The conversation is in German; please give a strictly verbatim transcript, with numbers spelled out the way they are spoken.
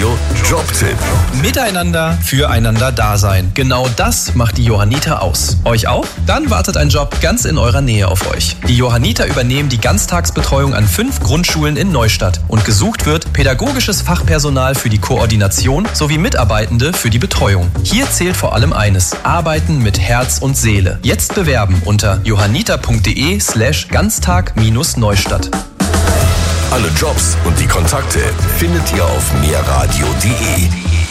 Radio Jobtipp. Miteinander, füreinander da sein. Genau das macht die Johanniter aus. Euch auch? Dann wartet ein Job ganz in eurer Nähe auf euch. Die Johanniter übernehmen die Ganztagsbetreuung an fünf Grundschulen in Neustadt und gesucht wird pädagogisches Fachpersonal für die Koordination sowie Mitarbeitende für die Betreuung. Hier zählt vor allem eines: Arbeiten mit Herz und Seele. Jetzt bewerben unter johanniter.de slash Ganztag minus Neustadt. Alle Jobs und die Kontakte findet ihr auf mehrradio punkt de.